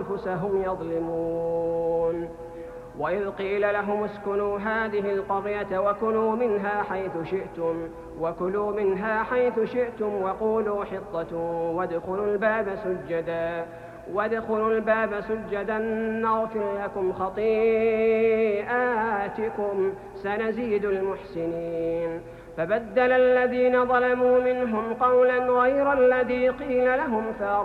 أنفسهم يظلمون. وإذ قيل لهم اسكنوا هذه القرية وكلوا منها حيث شئتم وقولوا حطة وادخلوا الباب سجدا نغفر لكم خطيئاتكم سنزيد المحسنين. فبدل الذين ظلموا منهم قولا غير الذي قيل لهم